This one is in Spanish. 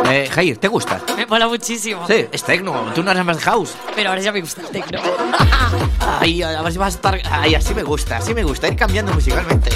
Jair, ¿te gusta? Me mola muchísimo. Sí, es tecno, tú no eres más de house. Pero ahora ya me gusta el techno. Ay, a ver si vas a estar... Ay, así me gusta ir cambiando musicalmente.